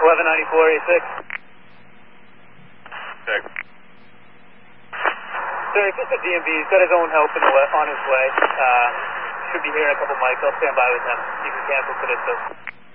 1194, 86. Check. Sir, it's just a DMV. He's got his own help on his way. Should be here in a couple mics. I'll stand by with him. You can cancel for this, though.